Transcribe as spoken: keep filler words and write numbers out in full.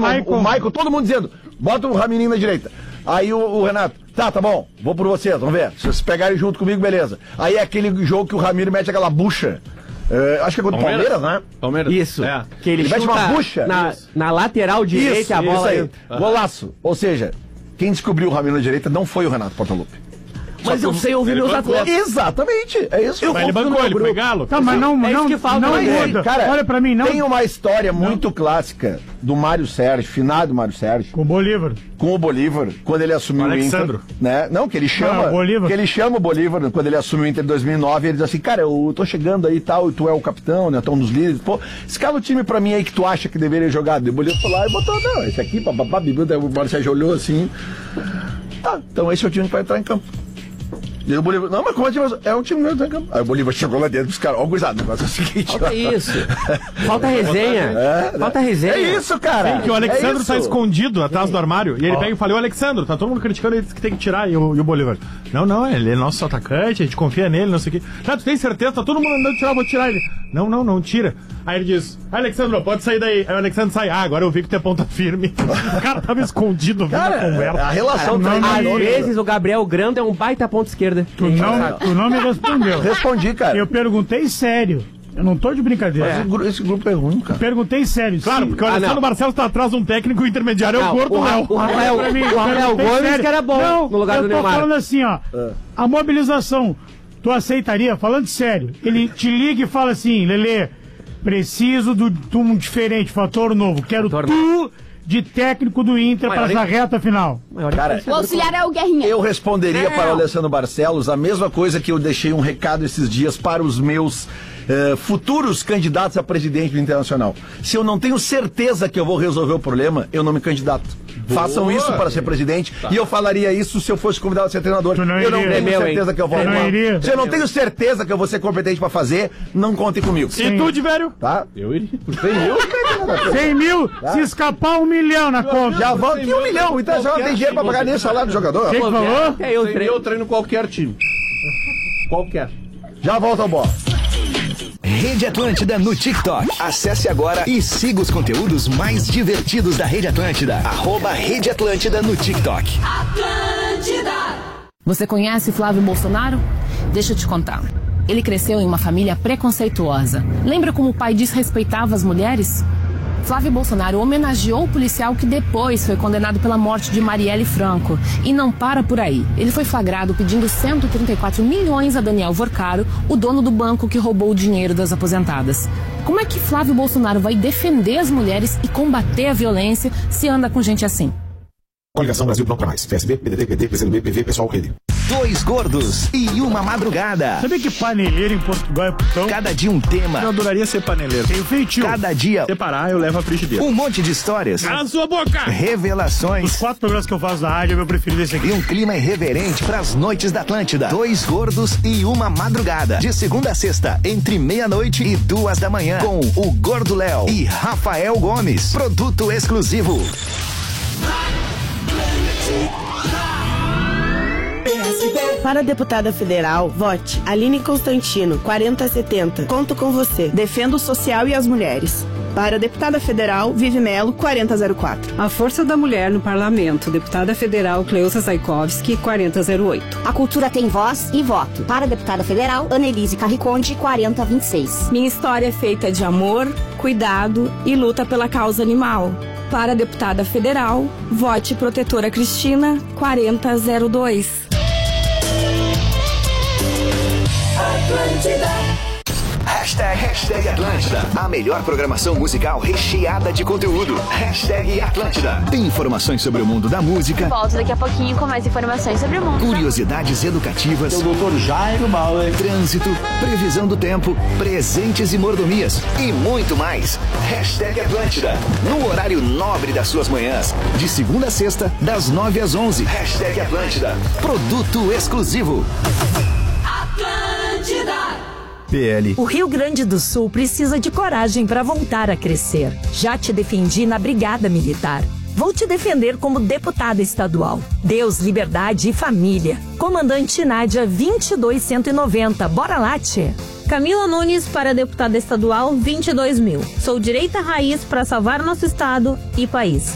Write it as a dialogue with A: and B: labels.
A: o Michael, todo mundo dizendo, bota o Ramininho na direita. Aí o, o Renato, tá, tá bom, vou por vocês, vamos ver. Se vocês pegarem junto comigo, beleza. Aí é aquele jogo que o Ramiro mete aquela bucha. É, acho que é contra o Palmeiras, né?
B: Palmeiras.
C: Isso.
B: É.
C: Que ele,
A: ele mete uma bucha.
C: Na, na lateral direita
A: isso,
C: a bola.
A: Isso aí. Golaço. Ou seja, quem descobriu o Ramiro na direita não foi o Renato Portaluppi.
C: Mas eu sei ouvir meus atletas.
A: Exatamente, é isso.
B: Eu mas ele bancou, ele foi Galo.
D: Tá, mas não,
C: é
D: não,
C: que falta,
D: não muda.
A: Cara,
D: olha pra mim, não.
A: Tem uma história muito clássica do Mário Sérgio, finado Mário Sérgio.
D: Com o Bolívar.
A: Com o Bolívar, quando ele assumiu o, o Inter. Né? Não, que ele chama.
D: Ah,
A: que ele chama o Bolívar, quando ele assumiu o Inter em dois mil e nove, ele diz assim, cara, eu tô chegando aí e tal, e tu é o capitão, né? Tu é um dos líderes. Pô, escala o time pra mim aí que tu acha que deveria jogar. E o Bolívar foi lá e botou, não, esse aqui, papapá, o Mário Sérgio olhou assim. Tá, então esse é o time que vai entrar em campo. E o Bolívar, não, mas como é time? É um time meu, tá em campo. Aí o Bolívar chegou lá dentro dos caras, ó, gurizada, o negócio é o seguinte.
C: Falta ó. isso. Falta resenha. É, Falta resenha.
A: É isso, cara.
B: Sim, que o Alexandre
A: é
B: tá escondido atrás do armário. E ele oh. pega e fala, o Alexandre, tá todo mundo criticando ele que tem que tirar. E o, e o Bolívar, não, não, ele é nosso atacante, a gente confia nele, não sei o quê. Não, tu tem certeza? Tá todo mundo andando tirar, vou tirar ele. Não, não, não, tira. Aí ele diz, Alexandre, pode sair daí. Aí o Alexandre sai, ah, agora eu vi que tu é ponta firme. O cara tava escondido ouvindo a conversa.
A: A relação
C: tá Às vezes o Gabriel Grando é um baita ponta esquerda.
D: Tu não, tu não me respondeu.
A: Respondi, cara.
D: Eu perguntei sério. Eu não tô de brincadeira.
A: É. Esse, esse grupo é ruim, cara.
D: Perguntei sério.
B: Claro, porque o Alessandro ah, Marcelo tá atrás de um técnico intermediário,
C: não,
B: é o Gordo Léo.
C: O Rafael, o Rafael Gomes sério. que era bom
D: não,
C: no lugar do Neymar.
D: Eu tô falando assim, ó. É. A mobilização, tu aceitaria? Falando sério. Ele te liga e fala assim, Lelê, preciso de um diferente, fator novo. Quero fator tu novo. de técnico do Inter para essa reta final.
A: Cara,
E: o auxiliar é o Guerrinha.
A: Eu responderia não. para o Alessandro Barcelos a mesma coisa que eu deixei um recado esses dias para os meus uh, futuros candidatos a presidente do Internacional. Se eu não tenho certeza que eu vou resolver o problema, eu não me candidato. Boa. Façam isso para ser presidente tá. e eu falaria isso se eu fosse convidado a ser treinador.
D: Não
A: eu não
D: iria.
A: tenho
C: é
A: certeza
C: meu,
A: que eu vou
D: arrumar.
A: Se eu não tenho certeza que eu vou ser competente para fazer, não contem comigo.
B: E Sim. tu, de velho?
A: Tá?
B: Eu iria.
A: cem mil?
D: cem mil? Tá? Se escapar um milhão na conta.
A: Já vão aqui um milhão. Então já não tem dinheiro para pagar nem o salário do jogador.
D: Quem falou?
B: É, eu, treino. eu treino qualquer time. Qualquer.
A: Já volta ao bola.
F: Rede Atlântida no TikTok. Acesse agora e siga os conteúdos mais divertidos da Rede Atlântida. Arroba Rede Atlântida no TikTok.
G: Atlântida. Você conhece Flávio Bolsonaro? Deixa eu te contar. Ele cresceu em uma família preconceituosa. Lembra como o pai desrespeitava as mulheres? Flávio Bolsonaro homenageou o policial que depois foi condenado pela morte de Marielle Franco. E não para por aí. Ele foi flagrado pedindo cento e trinta e quatro milhões a Daniel Vorcaro, o dono do banco que roubou o dinheiro das aposentadas. Como é que Flávio Bolsonaro vai defender as mulheres e combater a violência se anda com gente assim?
H: Coligação Brasil Não Pra Mais. P S B, P D T, P T, P C do B, P V, Pessoal, Rede.
F: Dois gordos e uma madrugada.
D: Sabia que paneleiro em Portugal é putão?
F: Cada dia um tema.
B: Eu adoraria ser paneleiro.
D: Tem feitio.
F: Cada dia.
B: Separar, eu levo a frigideira.
F: Um monte de histórias.
B: Cala a sua boca!
F: Revelações.
D: Os quatro programas que eu faço na rádio, é meu preferido esse aqui.
F: E um clima irreverente pras noites da Atlântida. Dois gordos e uma madrugada. De segunda a sexta, entre meia-noite e duas da manhã. Com o Gordo Léo e Rafael Gomes. Produto exclusivo.
I: Para a deputada federal, vote Aline Constantino, quarenta setenta. Conto com você. Defendo o social e as mulheres. Para a deputada federal, Vivi Melo, quarenta zero quatro.
J: A Força da Mulher no Parlamento, deputada federal Cleusa Zaikovski, quarenta zero oito.
K: A cultura tem voz e voto. Para a deputada federal, Annelise Carriconde, quarenta vinte e seis.
L: Minha história é feita de amor, cuidado e luta pela causa animal. Para a deputada federal, vote Protetora Cristina, quarenta zero dois.
F: Atlântida. Hashtag, hashtag Atlântida. A melhor programação musical recheada de conteúdo. Hashtag Atlântida. Tem informações sobre o mundo da música.
E: Volto daqui a pouquinho com mais informações sobre o mundo.
F: Curiosidades educativas.
M: O doutor Jairo Bauer.
F: Trânsito, previsão do tempo, presentes e mordomias. E muito mais. Hashtag Atlântida. No horário nobre das suas manhãs. De segunda a sexta, das nove às onze. Hashtag Atlântida. Produto exclusivo.
G: Atlântida.
F: P L.
N: O Rio Grande do Sul precisa de coragem para voltar a crescer. Já te defendi na Brigada Militar. Vou te defender como deputada estadual. Deus, liberdade e família. Comandante Nádia vinte e dois cento e noventa. Bora lá, tchê.
O: Camila Nunes para deputada estadual vinte e dois mil. Sou direita raiz para salvar nosso estado e país.